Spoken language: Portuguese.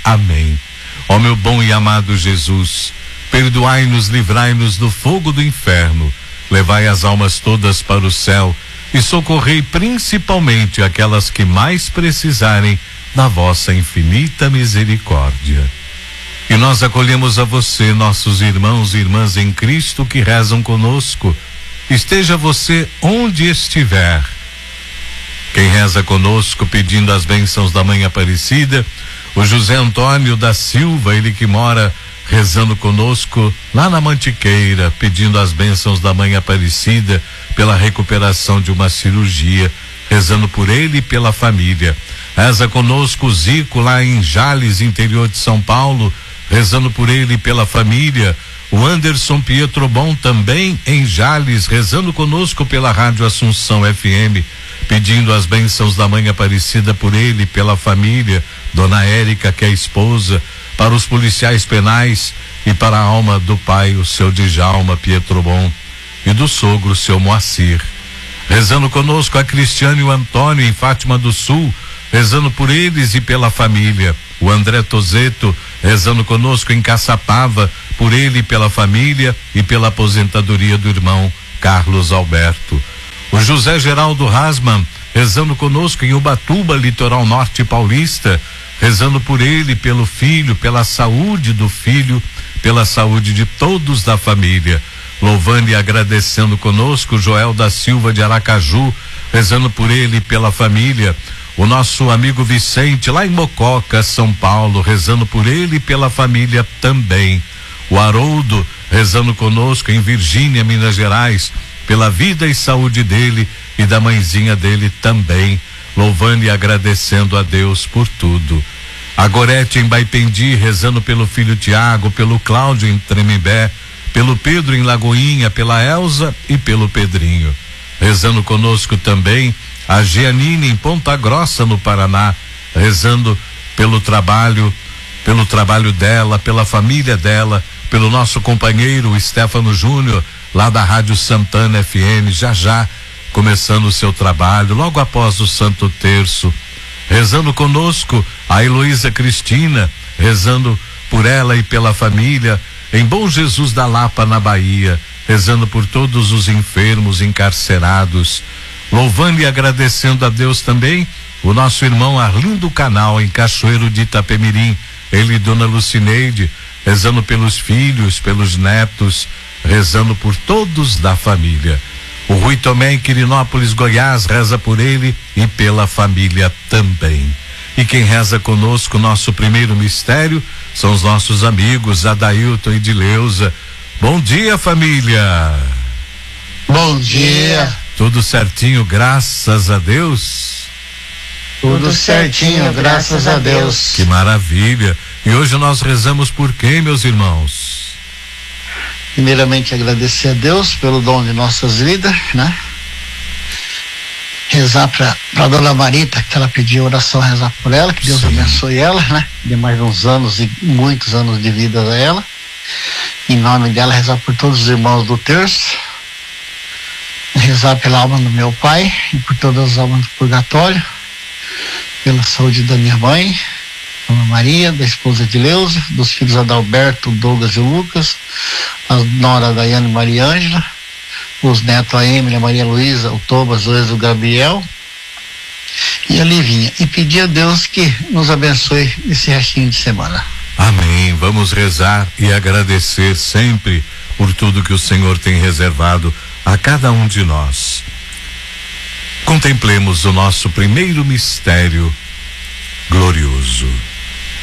Amém. Ó meu bom e amado Jesus, perdoai-nos, livrai-nos do fogo do inferno, levai as almas todas para o céu e socorrei principalmente aquelas que mais precisarem da vossa infinita misericórdia. E nós acolhemos a você, nossos irmãos e irmãs em Cristo que rezam conosco. Esteja você onde estiver. Quem reza conosco pedindo as bênçãos da Mãe Aparecida, o José Antônio da Silva, ele que mora rezando conosco lá na Mantiqueira, pedindo as bênçãos da Mãe Aparecida pela recuperação de uma cirurgia, rezando por ele e pela família. Reza conosco o Zico lá em Jales, interior de São Paulo, rezando por ele e pela família. O Anderson Pietrobon também em Jales, rezando conosco pela Rádio Assunção FM, pedindo as bênçãos da Mãe Aparecida por ele e pela família. Dona Érica, que é a esposa, para os policiais penais e para a alma do pai, o seu Djalma Pietrobon, e do sogro, o seu Moacir. Rezando conosco a Cristiane e o Antônio em Fátima do Sul, rezando por eles e pela família. O André Tozeto rezando conosco em Caçapava, por ele e pela família e pela aposentadoria do irmão Carlos Alberto. O José Geraldo Rasman rezando conosco em Ubatuba, litoral norte paulista, rezando por ele, pelo filho, pela saúde do filho, pela saúde de todos da família. Louvando e agradecendo conosco o Joel da Silva de Aracaju, rezando por ele e pela família. O nosso amigo Vicente lá em Mococa, São Paulo, rezando por ele e pela família também. O Haroldo rezando conosco em Virgínia, Minas Gerais, pela vida e saúde dele e da mãezinha dele também, louvando e agradecendo a Deus por tudo. A Gorete em Baipendi, rezando pelo filho Tiago, pelo Cláudio em Tremembé, pelo Pedro em Lagoinha, pela Elza e pelo Pedrinho. Rezando conosco também a Gianine em Ponta Grossa, no Paraná, rezando pelo trabalho dela, pela família dela, pelo nosso companheiro o Stefano Júnior, lá da Rádio Santana FM, já começando o seu trabalho, logo após o Santo Terço. Rezando conosco a Heloísa Cristina, rezando por ela e pela família, em Bom Jesus da Lapa, na Bahia, rezando por todos os enfermos, encarcerados, louvando e agradecendo a Deus também o nosso irmão Arlindo Canal, em Cachoeiro de Itapemirim, ele e Dona Lucineide, rezando pelos filhos, pelos netos, rezando por todos da família. O Rui Tomé em Quirinópolis, Goiás, reza por ele e pela família também. E quem reza conosco, nosso primeiro mistério, são os nossos amigos Adailton e Dileuza. Bom dia, família. Bom dia. Tudo certinho, graças a Deus? Tudo certinho, graças a Deus. Que maravilha. E hoje nós rezamos por quem, meus irmãos? Primeiramente agradecer a Deus pelo dom de nossas vidas, né? Rezar pra Dona Marita, que ela pediu oração, rezar por ela, que Deus abençoe ela, né? Dê mais uns anos e muitos anos de vida a ela. Em nome dela, rezar por todos os irmãos do terço. Rezar pela alma do meu pai e por todas as almas do purgatório. Pela saúde da minha mãe, Dona Maria, da esposa de Leusa, dos filhos Adalberto, Douglas e Lucas, a nora Daiane e Maria Ângela, os netos a Emília, a Maria Luísa, o Tobas, o Gabriel e a Livinha. E pedir a Deus que nos abençoe esse restinho de semana. Amém. Vamos rezar e agradecer sempre por tudo que o Senhor tem reservado a cada um de nós. Contemplemos o nosso primeiro mistério glorioso.